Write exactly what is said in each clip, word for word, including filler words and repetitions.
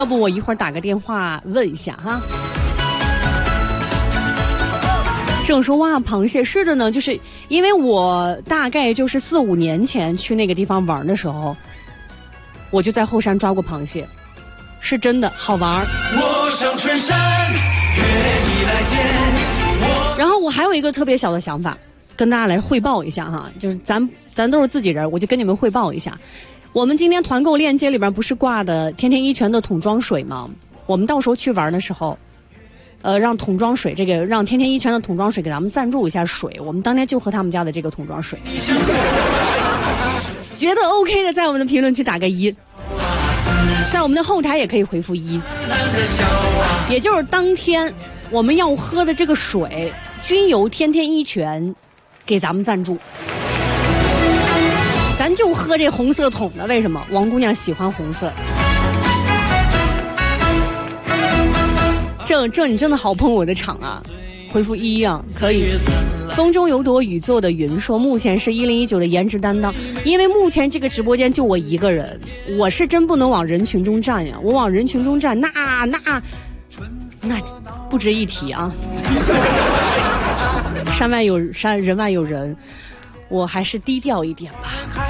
要不我一会儿打个电话问一下哈。正说哇，螃蟹是的呢，就是因为我大概就是四五年前去那个地方玩的时候，我就在后山抓过螃蟹，是真的好玩。我上春山，约你来见。然后我还有一个特别小的想法，跟大家来汇报一下哈，就是咱咱都是自己人，我就跟你们汇报一下。我们今天团购链接里边不是挂的天天一泉的桶装水吗？我们到时候去玩的时候。呃，让桶装水这个让天天一泉的桶装水给咱们赞助一下水，我们当天就喝他们家的这个桶装水。觉得 OK 的，在我们的评论区打个一，在我们的后台也可以回复一。也就是当天我们要喝的这个水，均由天天一泉给咱们赞助。咱就喝这红色桶的，为什么？王姑娘喜欢红色。这这你真的好捧我的场啊！回复一啊，可以。风中有朵雨做的云说，目前是一零一九的颜值担当，因为目前这个直播间就我一个人，我是真不能往人群中站呀，我往人群中站，那那那不值一提啊！山外有山，人外有人，我还是低调一点吧。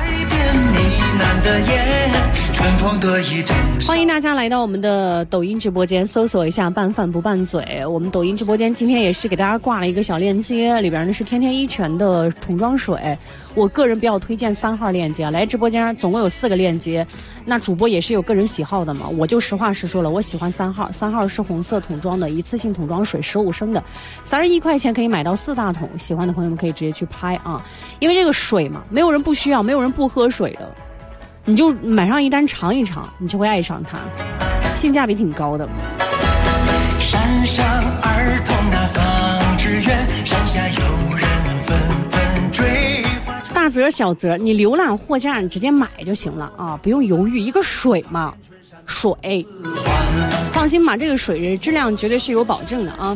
欢迎大家来到我们的抖音直播间，搜索一下拌饭不拌嘴。我们抖音直播间今天也是给大家挂了一个小链接，里边呢是天天一泉的桶装水。我个人比较推荐三号链接，来直播间总共有四个链接，那主播也是有个人喜好的嘛，我就实话实说了，我喜欢三号，三号是红色桶装的一次性桶装水，十五升的，三十一块钱可以买到四大桶，喜欢的朋友们可以直接去拍啊，因为这个水嘛，没有人不需要，没有人不喝水的。你就买上一单尝一尝，你就会爱上它，性价比挺高的。山上儿童那放志愿，山下有人纷纷追。大则小则，你浏览货架你直接买就行了啊，不用犹豫。一个水嘛，水，放心吧，这个水质量绝对是有保证的啊。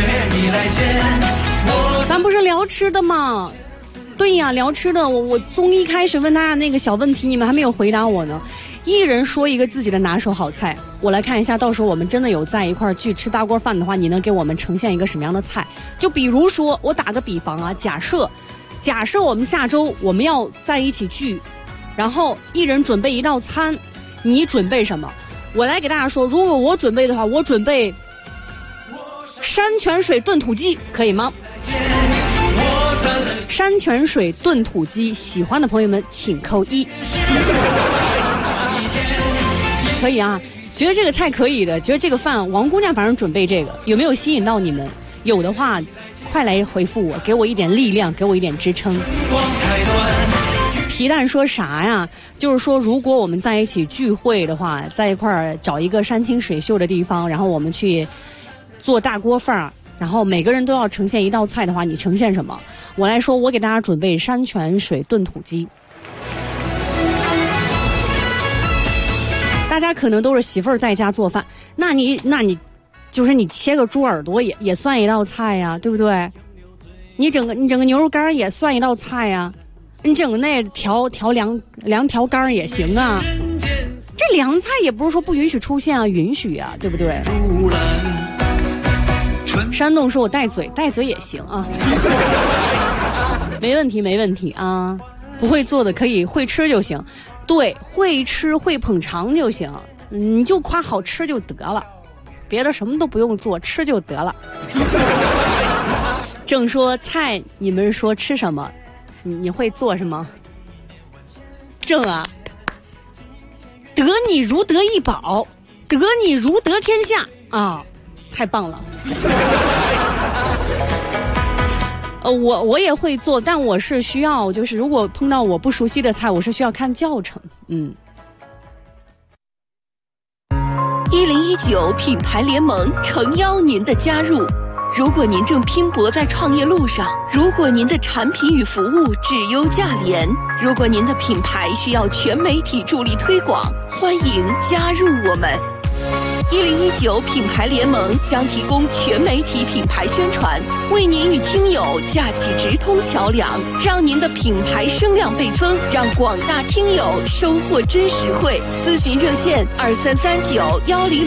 咱不是聊吃的吗？对呀，聊吃的，我我从一开始问大家那个小问题，你们还没有回答我呢。一人说一个自己的拿手好菜，我来看一下，到时候我们真的有在一块儿去吃大锅饭的话，你能给我们呈现一个什么样的菜？就比如说，我打个比方啊，假设，假设我们下周我们要在一起聚，然后一人准备一道餐，你准备什么？我来给大家说，如果我准备的话，我准备山泉水炖土鸡，可以吗？山泉水炖土鸡，喜欢的朋友们请扣一。可以啊，觉得这个菜可以的，觉得这个饭王姑娘反正准备这个，有没有吸引到你们？有的话快来回复我，给我一点力量，给我一点支撑。皮蛋说啥呀？就是说如果我们在一起聚会的话，在一块儿找一个山清水秀的地方，然后我们去做大锅饭，然后每个人都要呈现一道菜的话，你呈现什么？我来说，我给大家准备山泉水炖土鸡。大家可能都是媳妇儿在家做饭，那你那你就是你切个猪耳朵也也算一道菜呀，对不对？你整个你整个牛肉干也算一道菜呀，你整个那调调凉凉调干也行啊。这凉菜也不是说不允许出现啊，允许啊，对不对？山东说我带嘴，带嘴也行啊，没问题没问题啊，不会做的可以会吃就行，对，会吃会捧场就行，你就夸好吃就得了，别的什么都不用做，吃就得了。正说菜，你们说吃什么？你你会做什么？正啊，得你如得一宝，得你如得天下啊！太棒了。呃，我我也会做，但我是需要，就是如果碰到我不熟悉的菜，我是需要看教程。嗯。 一零一九品牌联盟诚邀您的加入。如果您正拼搏在创业路上，如果您的产品与服务质优价廉，如果您的品牌需要全媒体助力推广，欢迎加入我们。 一零一九品牌联盟将提供全媒体品牌宣传，为您与听友架起直通桥梁，让您的品牌声量倍增，让广大听友收获真实惠。咨询热线二三三九幺零。